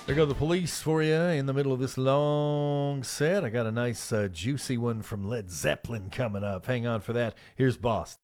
There go the Police for you in the middle of this long set. I got a nice, juicy one from Led Zeppelin coming up. Hang on for that. Here's Boss.